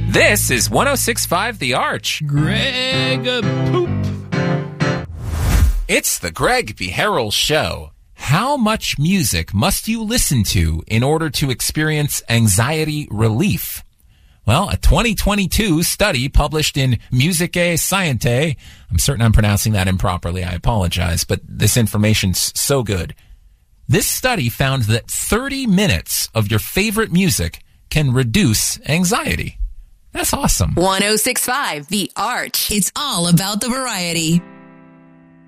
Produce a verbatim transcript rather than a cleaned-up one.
This is one oh six point five The Arch. Greg uh, Poop. It's the Greg Beharrell Show. How much music must you listen to in order to experience anxiety relief? Well, a twenty twenty-two study published in Musicae Scientiae, I'm certain I'm pronouncing that improperly, I apologize, but this information's so good. This study found that thirty minutes of your favorite music can reduce anxiety. That's awesome. one oh six point five The Arch. It's all about the variety.